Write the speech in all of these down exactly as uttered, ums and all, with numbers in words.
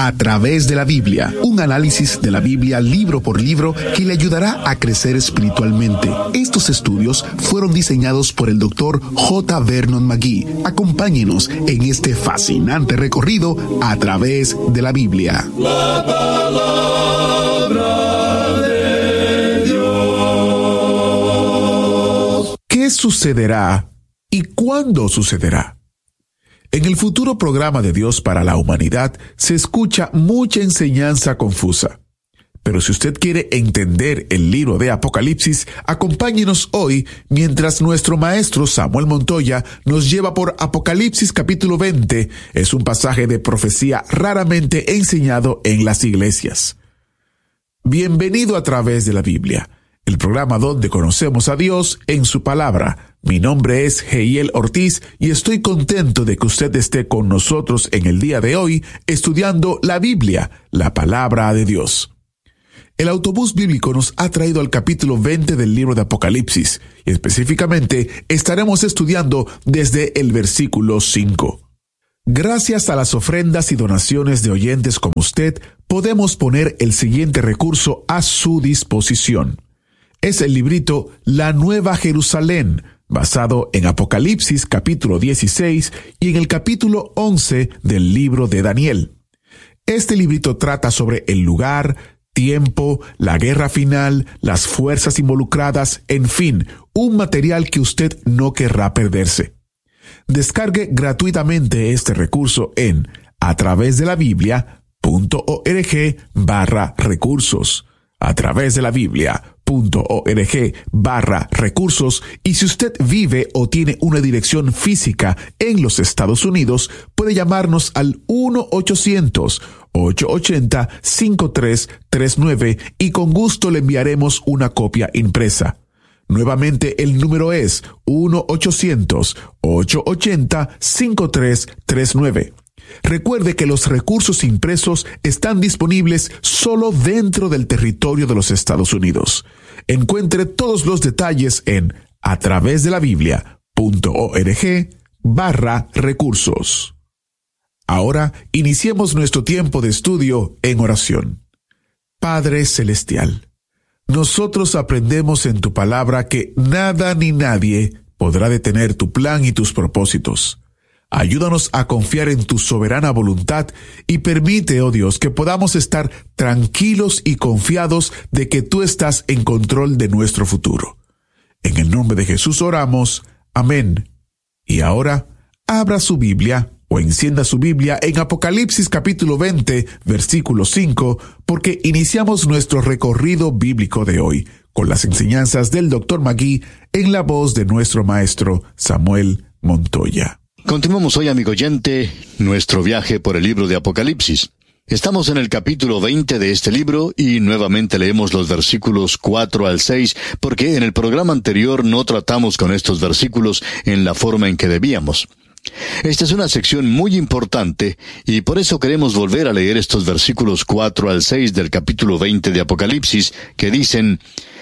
A través de la Biblia, un análisis de la Biblia libro por libro que le ayudará a crecer espiritualmente. Estos estudios fueron diseñados por el doctor J. Vernon McGee. Acompáñenos en este fascinante recorrido a través de la Biblia. La palabra de Dios. ¿Qué sucederá y cuándo sucederá? En el futuro programa de Dios para la humanidad se escucha mucha enseñanza confusa. Pero si usted quiere entender el libro de Apocalipsis, acompáñenos hoy mientras nuestro maestro Samuel Montoya nos lleva por Apocalipsis capítulo veinte. Es un pasaje de profecía raramente enseñado en las iglesias. Bienvenido a través de la Biblia, el programa donde conocemos a Dios en su palabra. Mi nombre es Heiel Ortiz y estoy contento de que usted esté con nosotros en el día de hoy estudiando la Biblia, la palabra de Dios. El autobús bíblico nos ha traído al capítulo veinte del libro de Apocalipsis y específicamente estaremos estudiando desde el versículo cinco. Gracias a las ofrendas y donaciones de oyentes como usted, podemos poner el siguiente recurso a su disposición. Es el librito La Nueva Jerusalén, basado en Apocalipsis capítulo dieciséis y en el capítulo once del libro de Daniel. Este librito trata sobre el lugar, tiempo, la guerra final, las fuerzas involucradas, en fin, un material que usted no querrá perderse. Descargue gratuitamente este recurso en a través de la biblia punto org barra recursos. A través de la Biblia. .org barra recursos y si usted vive o tiene una dirección física en los Estados Unidos, puede llamarnos al uno ochocientos, ocho ochenta, cinco tres tres nueve y con gusto le enviaremos una copia impresa. Nuevamente el número es uno ochocientos, ocho ochenta, cinco tres tres nueve. Recuerde que los recursos impresos están disponibles solo dentro del territorio de los Estados Unidos. Encuentre todos los detalles en a través de la biblia punto org barra recursos. Ahora iniciemos nuestro tiempo de estudio en oración. Padre Celestial, nosotros aprendemos en tu palabra que nada ni nadie podrá detener tu plan y tus propósitos. Ayúdanos a confiar en tu soberana voluntad y permite, oh Dios, que podamos estar tranquilos y confiados de que tú estás en control de nuestro futuro. En el nombre de Jesús oramos. Amén. Y ahora, abra su Biblia o encienda su Biblia en Apocalipsis capítulo veinte, versículo cinco, porque iniciamos nuestro recorrido bíblico de hoy con las enseñanzas del doctor McGee en la voz de nuestro maestro Samuel Montoya. Continuamos hoy, amigo oyente, nuestro viaje por el libro de Apocalipsis. Estamos en el capítulo veinte de este libro y nuevamente leemos los versículos cuatro al seis porque en el programa anterior no tratamos con estos versículos en la forma en que debíamos. Esta es una sección muy importante y por eso queremos volver a leer estos versículos cuatro al seis del capítulo veinte de Apocalipsis que dicen: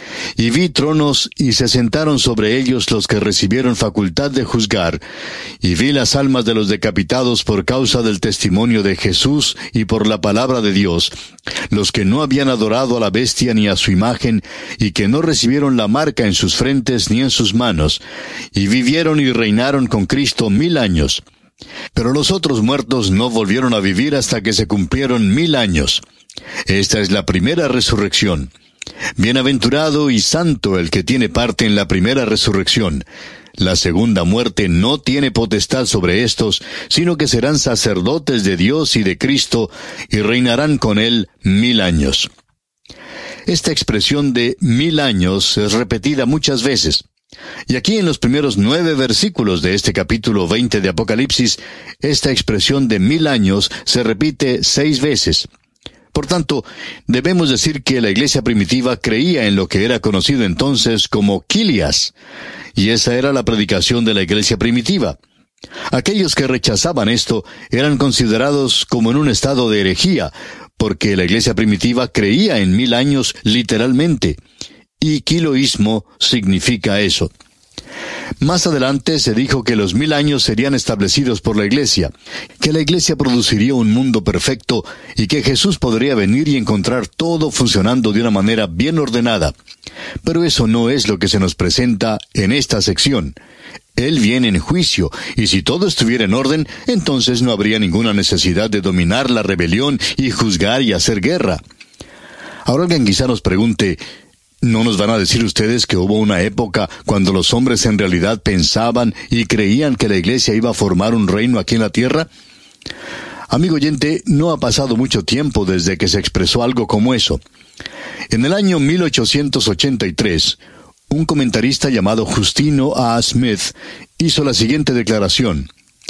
Y vi tronos, y se sentaron sobre ellos los que recibieron facultad de juzgar, y vi las almas de los decapitados por causa del testimonio de Jesús y por la palabra de Dios, los que no habían adorado a la bestia ni a su imagen, y que no recibieron la marca en sus frentes ni en sus manos, y vivieron y reinaron con Cristo mil años. Pero los otros muertos no volvieron a vivir hasta que se cumplieron mil años. Esta es la primera resurrección. Bienaventurado y santo el que tiene parte en la primera resurrección. La segunda muerte no tiene potestad sobre estos, sino que serán sacerdotes de Dios y de Cristo, y reinarán con él mil años. Esta expresión de mil años es repetida muchas veces. Y aquí en los primeros nueve versículos de este capítulo veinte de Apocalipsis, esta expresión de mil años se repite seis veces. Por tanto, debemos decir que la iglesia primitiva creía en lo que era conocido entonces como Quilias, y esa era la predicación de la iglesia primitiva. Aquellos que rechazaban esto eran considerados como en un estado de herejía, porque la iglesia primitiva creía en mil años literalmente, y quiloísmo significa eso. Más adelante se dijo que los mil años serían establecidos por la Iglesia, que la Iglesia produciría un mundo perfecto y que Jesús podría venir y encontrar todo funcionando de una manera bien ordenada. Pero eso no es lo que se nos presenta en esta sección. Él viene en juicio, y si todo estuviera en orden, entonces no habría ninguna necesidad de dominar la rebelión y juzgar y hacer guerra. Ahora alguien quizá nos pregunte, ¿no nos van a decir ustedes que hubo una época cuando los hombres en realidad pensaban y creían que la Iglesia iba a formar un reino aquí en la tierra? Amigo oyente, no ha pasado mucho tiempo desde que se expresó algo como eso. En el año mil ochocientos ochenta y tres, un comentarista llamado Justino A. Smith hizo la siguiente declaración.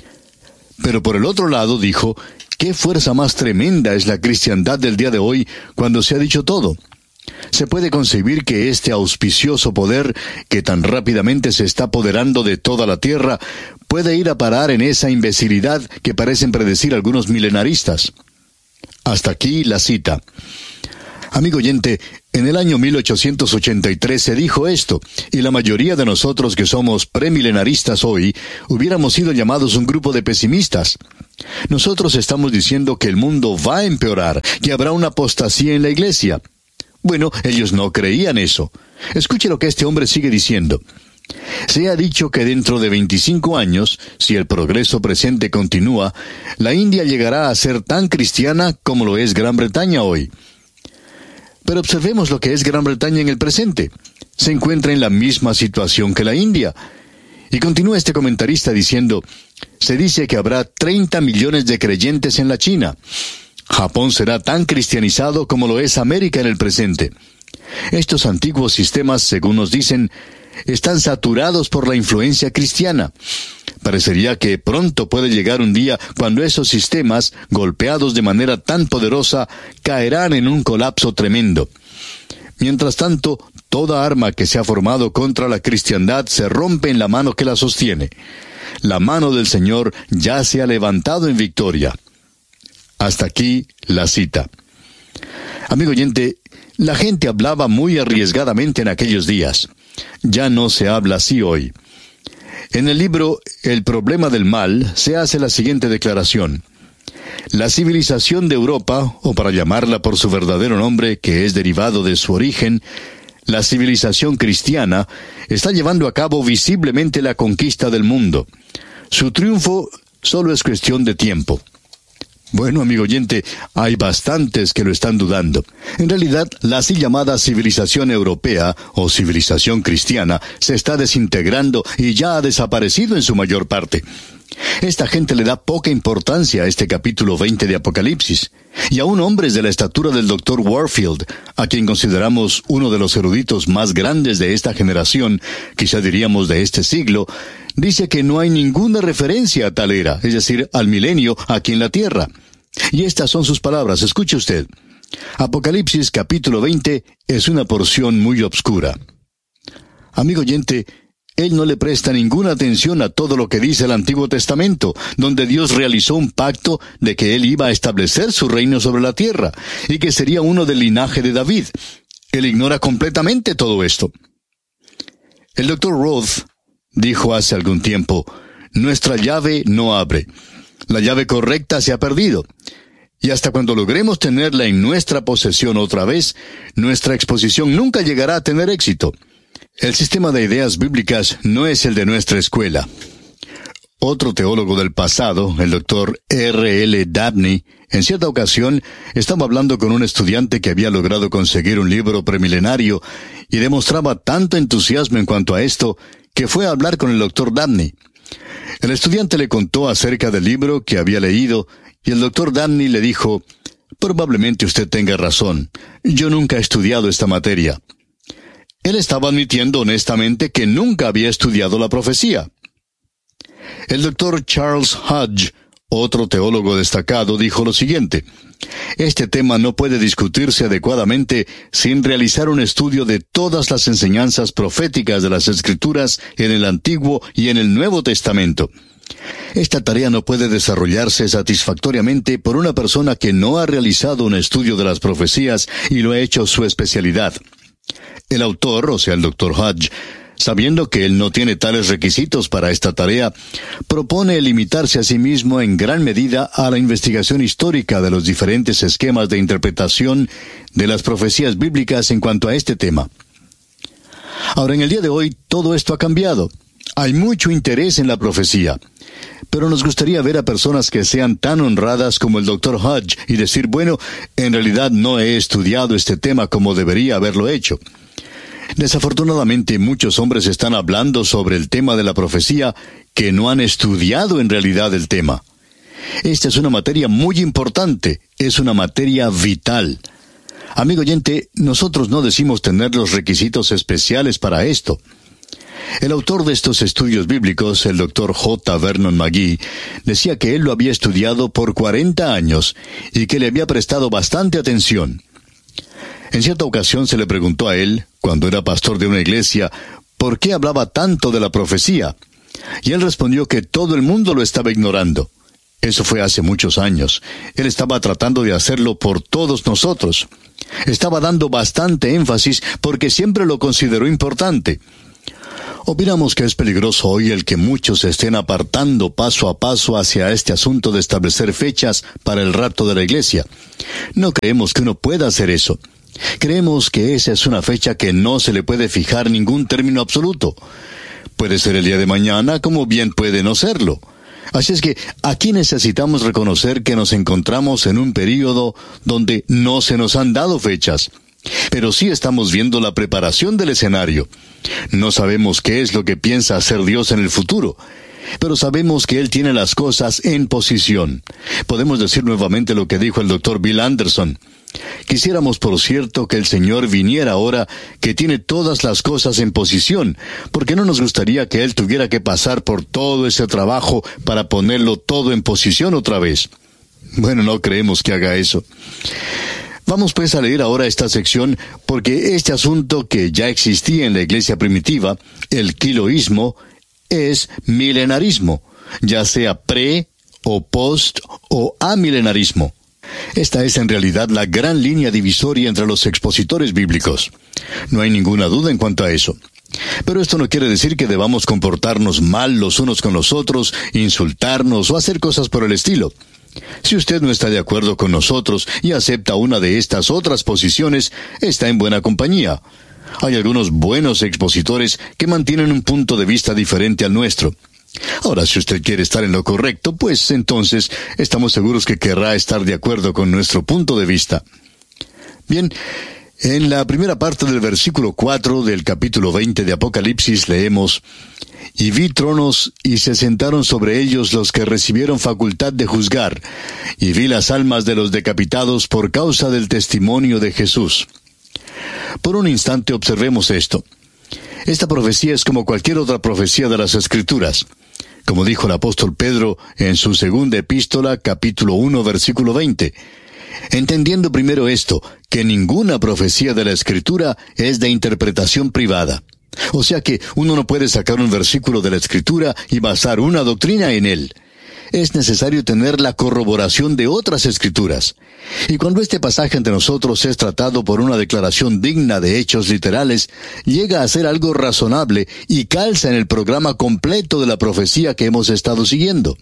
Pero por el otro lado dijo, ¿qué fuerza más tremenda es la cristiandad del día de hoy cuando se ha dicho todo? Se puede concebir que este auspicioso poder, que tan rápidamente se está apoderando de toda la tierra, puede ir a parar en esa imbecilidad que parecen predecir algunos milenaristas. Hasta aquí la cita. Amigo oyente, en el año mil ochocientos ochenta y tres se dijo esto, y la mayoría de nosotros que somos premilenaristas hoy, hubiéramos sido llamados un grupo de pesimistas. Nosotros estamos diciendo que el mundo va a empeorar, que habrá una apostasía en la iglesia. Bueno, ellos no creían eso. Escuche lo que este hombre sigue diciendo. Se ha dicho que dentro de veinticinco años, si el progreso presente continúa, la India llegará a ser tan cristiana como lo es Gran Bretaña hoy. Pero observemos lo que es Gran Bretaña en el presente. Se encuentra en la misma situación que la India. Y continúa este comentarista diciendo, se dice que habrá treinta millones de creyentes en la China. Japón será tan cristianizado como lo es América en el presente. Estos antiguos sistemas, según nos dicen, están saturados por la influencia cristiana. Parecería que pronto puede llegar un día cuando esos sistemas, golpeados de manera tan poderosa, caerán en un colapso tremendo. Mientras tanto, toda arma que se ha formado contra la cristiandad se rompe en la mano que la sostiene. La mano del Señor ya se ha levantado en victoria. Hasta aquí la cita. Amigo oyente, la gente hablaba muy arriesgadamente en aquellos días. Ya no se habla así hoy. En el libro El problema del mal se hace la siguiente declaración. La civilización de Europa, o para llamarla por su verdadero nombre, que es derivado de su origen, la civilización cristiana, está llevando a cabo visiblemente la conquista del mundo. Su triunfo solo es cuestión de tiempo. Bueno, amigo oyente, hay bastantes que lo están dudando. En realidad, la así llamada civilización europea, o civilización cristiana, se está desintegrando y ya ha desaparecido en su mayor parte. Esta gente le da poca importancia a este capítulo veinte de Apocalipsis. Y aún hombres de la estatura del doctor Warfield, a quien consideramos uno de los eruditos más grandes de esta generación, quizá diríamos de este siglo, dice que no hay ninguna referencia a tal era, es decir, al milenio aquí en la tierra. Y estas son sus palabras, escuche usted. Apocalipsis capítulo veinte es una porción muy obscura. Amigo oyente, él no le presta ninguna atención a todo lo que dice el Antiguo Testamento, donde Dios realizó un pacto de que Él iba a establecer su reino sobre la tierra, y que sería uno del linaje de David. Él ignora completamente todo esto. El doctor Roth dijo hace algún tiempo, nuestra llave no abre. La llave correcta se ha perdido. Y hasta cuando logremos tenerla en nuestra posesión otra vez, nuestra exposición nunca llegará a tener éxito. El sistema de ideas bíblicas no es el de nuestra escuela. Otro teólogo del pasado, el doctor R L Dabney, en cierta ocasión estaba hablando con un estudiante que había logrado conseguir un libro premilenario y demostraba tanto entusiasmo en cuanto a esto que fue a hablar con el doctor Dabney. El estudiante le contó acerca del libro que había leído y el doctor Dabney le dijo, probablemente usted tenga razón, yo nunca he estudiado esta materia. Él estaba admitiendo honestamente que nunca había estudiado la profecía. El doctor Charles Hodge, otro teólogo destacado, dijo lo siguiente, este tema no puede discutirse adecuadamente sin realizar un estudio de todas las enseñanzas proféticas de las Escrituras en el Antiguo y en el Nuevo Testamento. Esta tarea no puede desarrollarse satisfactoriamente por una persona que no ha realizado un estudio de las profecías y lo ha hecho su especialidad. El autor, o sea el doctor Hodge, Sabiendo que él no tiene tales requisitos para esta tarea, propone limitarse a sí mismo en gran medida a la investigación histórica de los diferentes esquemas de interpretación de las profecías bíblicas en cuanto a este tema. Ahora, en el día de hoy, todo esto ha cambiado. Hay mucho interés en la profecía. Pero nos gustaría ver a personas que sean tan honradas como el doctor Hodge y decir, bueno, en realidad no he estudiado este tema como debería haberlo hecho. Desafortunadamente, muchos hombres están hablando sobre el tema de la profecía que no han estudiado en realidad el tema. Esta es una materia muy importante, es una materia vital. Amigo oyente, nosotros no decimos tener los requisitos especiales para esto. El autor de estos estudios bíblicos, el doctor J. Vernon McGee, decía que él lo había estudiado por cuarenta años y que le había prestado bastante atención. En cierta ocasión se le preguntó a él, cuando era pastor de una iglesia, ¿por qué hablaba tanto de la profecía? Y él respondió que todo el mundo lo estaba ignorando. Eso fue hace muchos años. Él estaba tratando de hacerlo por todos nosotros. Estaba dando bastante énfasis porque siempre lo consideró importante. Opinamos que es peligroso hoy el que muchos se estén apartando paso a paso hacia este asunto de establecer fechas para el rapto de la iglesia. No creemos que uno pueda hacer eso. Creemos que esa es una fecha que no se le puede fijar ningún término absoluto. Puede ser el día de mañana, como bien puede no serlo. Así es que aquí necesitamos reconocer que nos encontramos en un período donde no se nos han dado fechas. Pero sí estamos viendo la preparación del escenario. No sabemos qué es lo que piensa hacer Dios en el futuro, pero sabemos que Él tiene las cosas en posición. Podemos decir nuevamente lo que dijo el doctor Bill Anderson. Quisiéramos, por cierto, que el Señor viniera ahora, que tiene todas las cosas en posición, porque no nos gustaría que Él tuviera que pasar por todo ese trabajo para ponerlo todo en posición otra vez. Bueno, no creemos que haga eso. Vamos pues a leer ahora esta sección, porque este asunto que ya existía en la iglesia primitiva, el quiloísmo, es milenarismo, ya sea pre, o post, o amilenarismo. Esta es en realidad la gran línea divisoria entre los expositores bíblicos. No hay ninguna duda en cuanto a eso. Pero esto no quiere decir que debamos comportarnos mal los unos con los otros, insultarnos o hacer cosas por el estilo. Si usted no está de acuerdo con nosotros y acepta una de estas otras posiciones, está en buena compañía. Hay algunos buenos expositores que mantienen un punto de vista diferente al nuestro. Ahora, si usted quiere estar en lo correcto, pues entonces estamos seguros que querrá estar de acuerdo con nuestro punto de vista. Bien, en la primera parte del versículo cuatro del capítulo veinte de Apocalipsis leemos: Y vi tronos, y se sentaron sobre ellos los que recibieron facultad de juzgar, y vi las almas de los decapitados por causa del testimonio de Jesús. Por un instante observemos esto. Esta profecía es como cualquier otra profecía de las Escrituras. Como dijo el apóstol Pedro en su segunda epístola, capítulo uno, versículo veinte. Entendiendo primero esto, que ninguna profecía de la Escritura es de interpretación privada. O sea que uno no puede sacar un versículo de la Escritura y basar una doctrina en él. Es necesario tener la corroboración de otras Escrituras. Y cuando este pasaje ante nosotros es tratado por una declaración digna de hechos literales, llega a ser algo razonable y calza en el programa completo de la profecía que hemos estado siguiendo.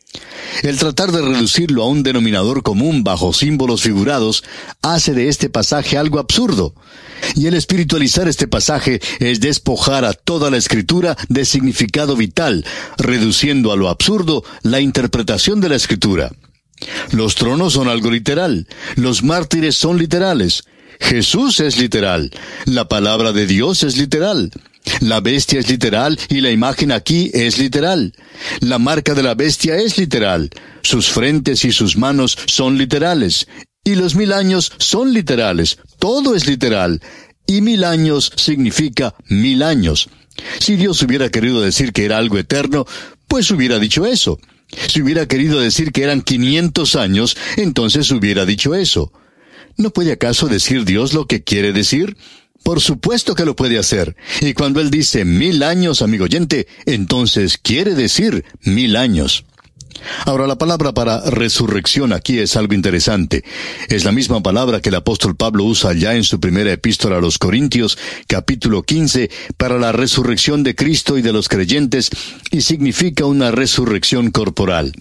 El tratar de reducirlo a un denominador común bajo símbolos figurados hace de este pasaje algo absurdo. Y el espiritualizar este pasaje es despojar a toda la Escritura de significado vital, reduciendo a lo absurdo la interpretación de la Escritura. Los tronos son algo literal, los mártires son literales, Jesús es literal, la palabra de Dios es literal. La bestia es literal y la imagen aquí es literal. La marca de la bestia es literal. Sus frentes y sus manos son literales. Y los mil años son literales. Todo es literal. Y mil años significa mil años. Si Dios hubiera querido decir que era algo eterno, pues hubiera dicho eso. Si hubiera querido decir que eran quinientos años, entonces hubiera dicho eso. ¿No puede acaso decir Dios lo que quiere decir? Por supuesto que lo puede hacer. Y cuando Él dice mil años, amigo oyente, entonces quiere decir mil años. Ahora, la palabra para resurrección aquí es algo interesante. Es la misma palabra que el apóstol Pablo usa ya en su primera epístola a los Corintios, capítulo quince, para la resurrección de Cristo y de los creyentes, y significa una resurrección corporal.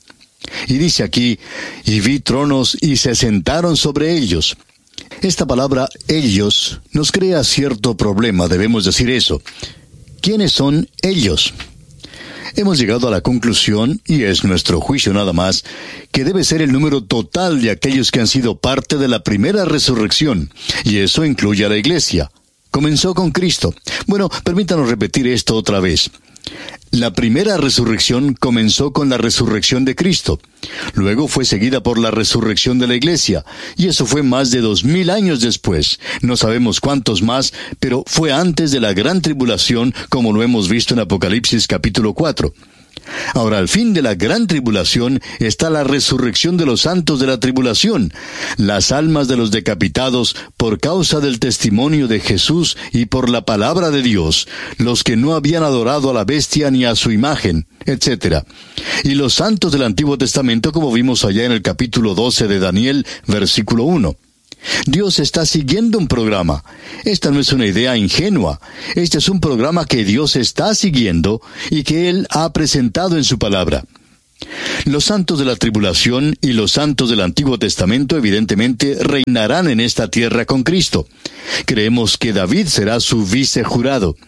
Y dice aquí, y vi tronos y se sentaron sobre ellos. Esta palabra, ellos, nos crea cierto problema, debemos decir eso. ¿Quiénes son ellos? Hemos llegado a la conclusión, y es nuestro juicio nada más, que debe ser el número total de aquellos que han sido parte de la primera resurrección, y eso incluye a la iglesia. Comenzó con Cristo. Bueno, permítanos repetir esto otra vez. La primera resurrección comenzó con la resurrección de Cristo. Luego fue seguida por la resurrección de la iglesia, y eso fue más de dos mil años después. No sabemos cuántos más, pero fue antes de la gran tribulación, como lo hemos visto en Apocalipsis capítulo cuatro. Ahora, al fin de la gran tribulación está la resurrección de los santos de la tribulación, las almas de los decapitados por causa del testimonio de Jesús y por la palabra de Dios, los que no habían adorado a la bestia ni a su imagen, etcétera. Y los santos del Antiguo Testamento, como vimos allá en el capítulo doce de Daniel, versículo uno. Dios está siguiendo un programa. Esta no es una idea ingenua. Este es un programa que Dios está siguiendo y que Él ha presentado en su palabra. Los santos de la tribulación y los santos del Antiguo Testamento evidentemente reinarán en esta tierra con Cristo. Creemos que David será su vicejurado.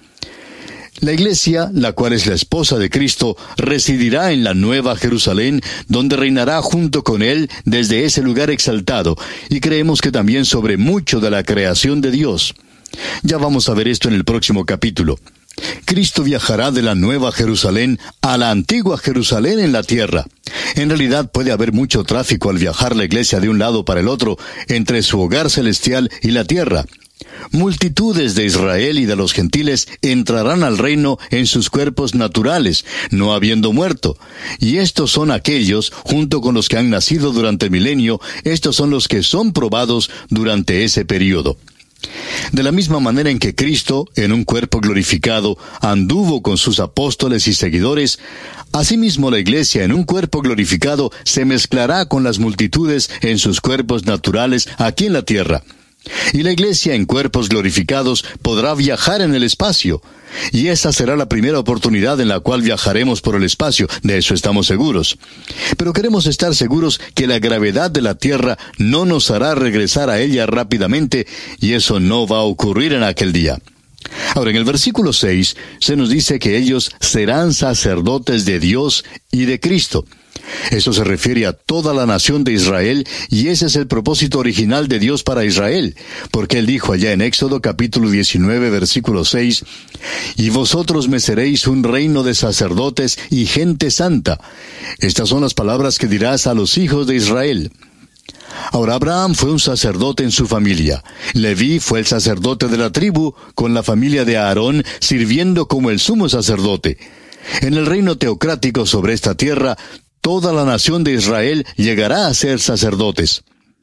La iglesia, la cual es la esposa de Cristo, residirá en la Nueva Jerusalén, donde reinará junto con Él desde ese lugar exaltado, y creemos que también sobre mucho de la creación de Dios. Ya vamos a ver esto en el próximo capítulo. Cristo viajará de la Nueva Jerusalén a la antigua Jerusalén en la tierra. En realidad puede haber mucho tráfico al viajar la iglesia de un lado para el otro, entre su hogar celestial y la tierra. Multitudes de Israel y de los gentiles entrarán al reino en sus cuerpos naturales, no habiendo muerto. Y estos son aquellos, junto con los que han nacido durante el milenio, estos son los que son probados durante ese período. De la misma manera en que Cristo, en un cuerpo glorificado, anduvo con sus apóstoles y seguidores, asimismo la iglesia en un cuerpo glorificado se mezclará con las multitudes en sus cuerpos naturales aquí en la tierra. Y la iglesia en cuerpos glorificados podrá viajar en el espacio. Y esa será la primera oportunidad en la cual viajaremos por el espacio, de eso estamos seguros. Pero queremos estar seguros que la gravedad de la Tierra no nos hará regresar a ella rápidamente, y eso no va a ocurrir en aquel día. Ahora, en el versículo seis se nos dice que ellos serán sacerdotes de Dios y de Cristo. Eso se refiere a toda la nación de Israel, y ese es el propósito original de Dios para Israel, porque Él dijo allá en Éxodo capítulo diecinueve, versículo seis, «Y vosotros me seréis un reino de sacerdotes y gente santa». Estas son las palabras que dirás a los hijos de Israel. Ahora, Abraham fue un sacerdote en su familia. Leví fue el sacerdote de la tribu, con la familia de Aarón sirviendo como el sumo sacerdote. En el reino teocrático sobre esta tierra, toda la nación de Israel llegará a ser sacerdotes.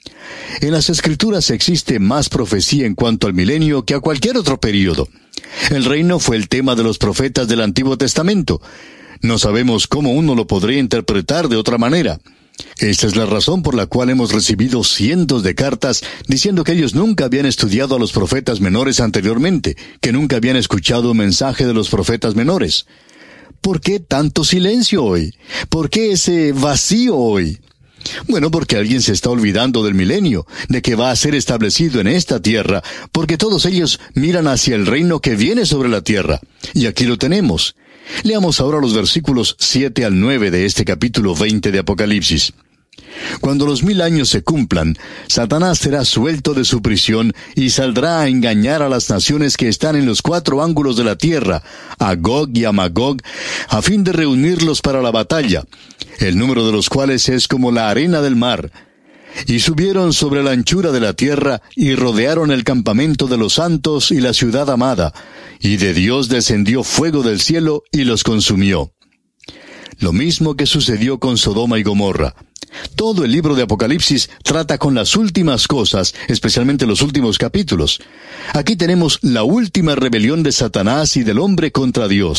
En las Escrituras existe más profecía en cuanto al milenio que a cualquier otro período. El reino fue el tema de los profetas del Antiguo Testamento. No sabemos cómo uno lo podría interpretar de otra manera. Esta es la razón por la cual hemos recibido cientos de cartas diciendo que ellos nunca habían estudiado a los profetas menores anteriormente, que nunca habían escuchado un mensaje de los profetas menores. ¿Por qué tanto silencio hoy? ¿Por qué ese vacío hoy? Bueno, porque alguien se está olvidando del milenio, de que va a ser establecido en esta tierra, porque todos ellos miran hacia el reino que viene sobre la tierra. Y aquí lo tenemos. Leamos ahora los versículos siete al nueve de este capítulo veinte de Apocalipsis. Cuando los mil años se cumplan, Satanás será suelto de su prisión y saldrá a engañar a las naciones que están en los cuatro ángulos de la tierra, a Gog y a Magog, a fin de reunirlos para la batalla, el número de los cuales es como la arena del mar. Y subieron sobre la anchura de la tierra y rodearon el campamento de los santos y la ciudad amada, y de Dios descendió fuego del cielo y los consumió. Lo mismo que sucedió con Sodoma y Gomorra. Todo el libro de Apocalipsis trata con las últimas cosas, especialmente los últimos capítulos. Aquí tenemos la última rebelión de Satanás y del hombre contra Dios.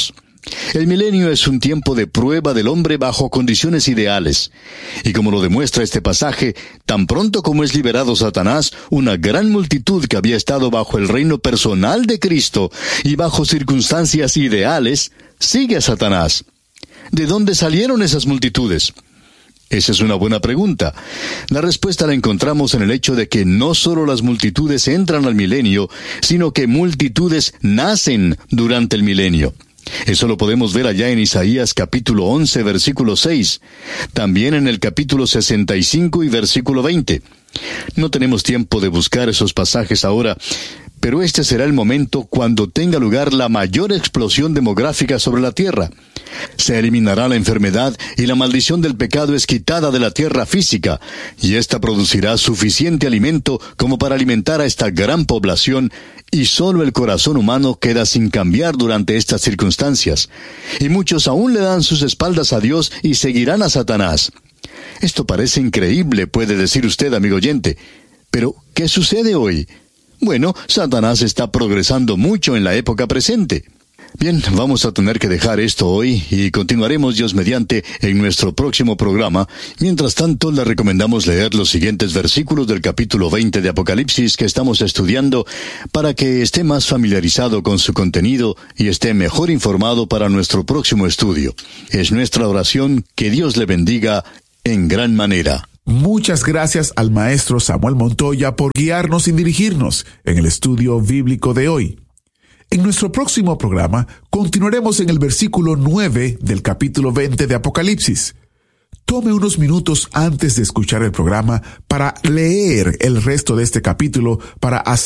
El milenio es un tiempo de prueba del hombre bajo condiciones ideales. Y como lo demuestra este pasaje, tan pronto como es liberado Satanás, una gran multitud que había estado bajo el reino personal de Cristo y bajo circunstancias ideales, sigue a Satanás. ¿De dónde salieron esas multitudes? Esa es una buena pregunta. La respuesta la encontramos en el hecho de que no solo las multitudes entran al milenio, sino que multitudes nacen durante el milenio. Eso lo podemos ver allá en Isaías capítulo once, versículo seis. También en el capítulo sesenta y cinco y versículo veinte. No tenemos tiempo de buscar esos pasajes ahora, pero este será el momento cuando tenga lugar la mayor explosión demográfica sobre la tierra. Se eliminará la enfermedad y la maldición del pecado es quitada de la tierra física, y ésta producirá suficiente alimento como para alimentar a esta gran población, y solo el corazón humano queda sin cambiar durante estas circunstancias. Y muchos aún le dan sus espaldas a Dios y seguirán a Satanás. Esto parece increíble, puede decir usted, amigo oyente. Pero, ¿qué sucede hoy? Bueno, Satanás está progresando mucho en la época presente. Bien, vamos a tener que dejar esto hoy y continuaremos Dios mediante en nuestro próximo programa. Mientras tanto, le recomendamos leer los siguientes versículos del capítulo veinte de Apocalipsis que estamos estudiando para que esté más familiarizado con su contenido y esté mejor informado para nuestro próximo estudio. Es nuestra oración que Dios le bendiga en gran manera. Muchas gracias al maestro Samuel Montoya por guiarnos y dirigirnos en el estudio bíblico de hoy. En nuestro próximo programa continuaremos en el versículo nueve del capítulo veinte de Apocalipsis. Tome unos minutos antes de escuchar el programa para leer el resto de este capítulo para hacer